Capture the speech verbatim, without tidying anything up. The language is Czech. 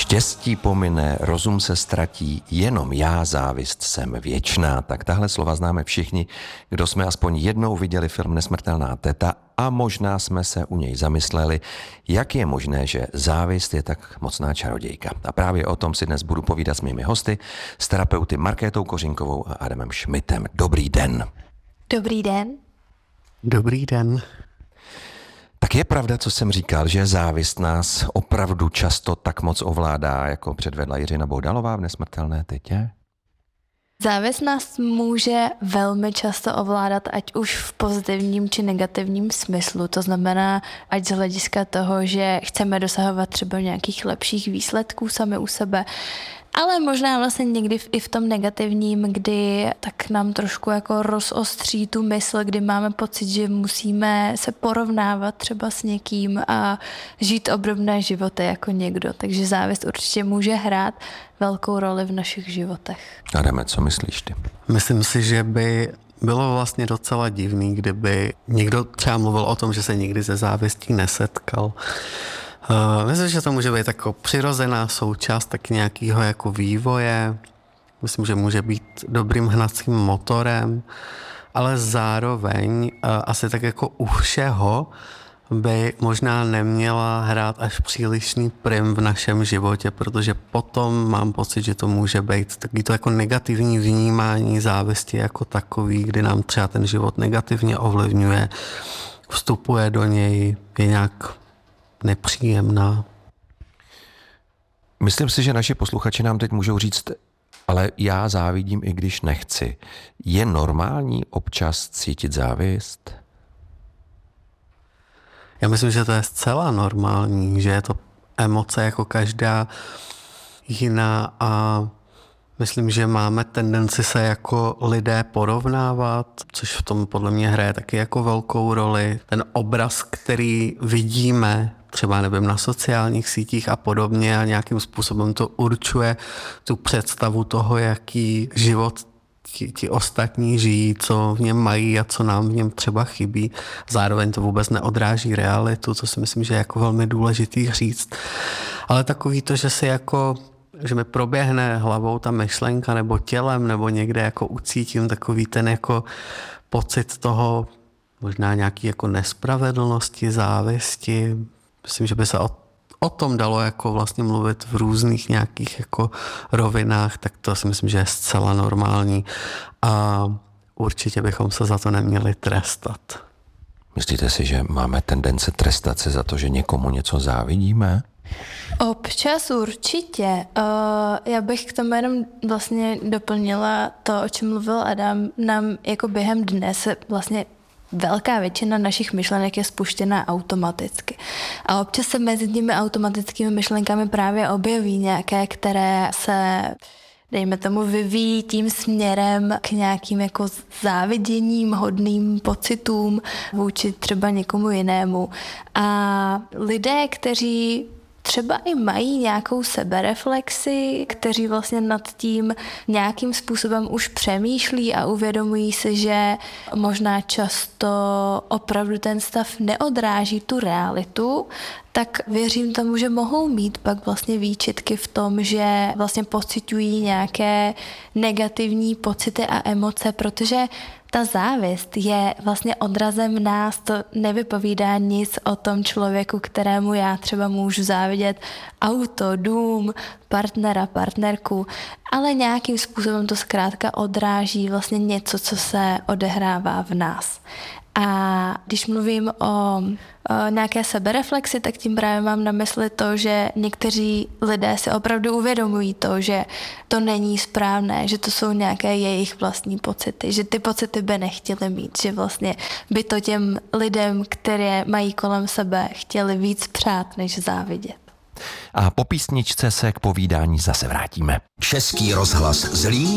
Štěstí pomine, rozum se ztratí, jenom já závist jsem věčná. Tak tahle slova známe všichni, kdo jsme aspoň jednou viděli film Nesmrtelná teta a možná jsme se u něj zamysleli, jak je možné, že závist je tak mocná čarodějka. A právě o tom si dnes budu povídat s mými hosty, s terapeuty Markétou Kořínkovou a Adamem Šmitem. Dobrý den. Dobrý den. Dobrý den. Tak je pravda, co jsem říkal, že závist nás opravdu často tak moc ovládá, jako předvedla Jiřina Bohdalová v Nesmrtelné tetě? Závist nás může velmi často ovládat, ať už v pozitivním či negativním smyslu. To znamená, ať z hlediska toho, že chceme dosahovat třeba nějakých lepších výsledků sami u sebe, ale možná vlastně někdy i v tom negativním, kdy tak nám trošku jako rozostří tu mysl, kdy máme pocit, že musíme se porovnávat třeba s někým a žít obdobné životy jako někdo. Takže závist určitě může hrát velkou roli v našich životech. Adame, co myslíš ty? Myslím si, že by bylo vlastně docela divný, kdyby někdo třeba mluvil o tom, že se nikdy ze závistí nesetkal. Uh, myslím, že to může být jako přirozená součást tak nějakého jako vývoje. Myslím, že může být dobrým hnacím motorem, ale zároveň uh, asi tak jako u všeho by možná neměla hrát až přílišný prim v našem životě, protože potom mám pocit, že to může být taky to jako negativní vnímání závisti jako takový, kdy nám třeba ten život negativně ovlivňuje, vstupuje do něj, je nějak nepříjemná. Myslím si, že naši posluchači nám teď můžou říct, ale já závidím, i když nechci. Je normální občas cítit závist? Já myslím, že to je zcela normální, že je to emoce jako každá jiná a myslím, že máme tendenci se jako lidé porovnávat, což v tom podle mě hraje taky jako velkou roli. Ten obraz, který vidíme, třeba nevím, na sociálních sítích a podobně a nějakým způsobem to určuje tu představu toho, jaký život ti, ti ostatní žijí, co v něm mají a co nám v něm třeba chybí. Zároveň to vůbec neodráží realitu, co si myslím, že je jako velmi důležitý říct. Ale takový to, že si jako že mi proběhne hlavou ta myšlenka nebo tělem nebo někde jako ucítím takový ten jako pocit toho možná nějaký jako nespravedlnosti, závisti. Myslím, že by se o, o tom dalo jako vlastně mluvit v různých nějakých jako rovinách, tak to si myslím, že je zcela normální a určitě bychom se za to neměli trestat. Myslíte si, že máme tendence trestat se za to, že někomu něco závidíme? Občas určitě. Uh, já bych k tomu jenom vlastně doplnila to, o čem mluvil Adam. Nám jako během dne se vlastně velká většina našich myšlenek je spuštěná automaticky. A občas se mezi těmi automatickými myšlenkami právě objeví nějaké, které se, dejme tomu, vyvíjí tím směrem k nějakým jako záviděním, hodným pocitům vůči třeba někomu jinému. A lidé, kteří třeba i mají nějakou sebereflexi, kteří vlastně nad tím nějakým způsobem už přemýšlí a uvědomují si, že možná často opravdu ten stav neodráží tu realitu, tak věřím tomu, že mohou mít pak vlastně výčitky v tom, že vlastně pociťují nějaké negativní pocity a emoce, protože ta závist je vlastně odrazem nás, to nevypovídá nic o tom člověku, kterému já třeba můžu závidět auto, dům, partnera, partnerku, ale nějakým způsobem to zkrátka odráží vlastně něco, co se odehrává v nás. A když mluvím o, o nějaké sebereflexi, tak tím právě mám na mysli to, že někteří lidé si opravdu uvědomují to, že to není správné, že to jsou nějaké jejich vlastní pocity, že ty pocity by nechtěli mít, že vlastně by to těm lidem, které mají kolem sebe, chtěli víc přát, než závidět. A po písničce se k povídání zase vrátíme. Český rozhlas Zlín.